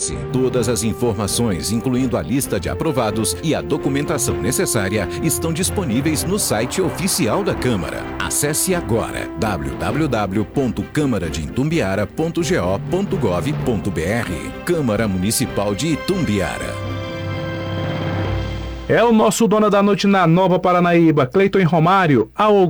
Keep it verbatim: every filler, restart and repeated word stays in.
Acesse. Todas as informações, incluindo a lista de aprovados e a documentação necessária, estão disponíveis no site oficial da Câmara. Acesse agora w w w ponto câmara de itumbiara ponto go ponto gov ponto br. Câmara Municipal de Itumbiara. É o nosso Dona da Noite na Nova Paranaíba, Cleiton Romário. Ao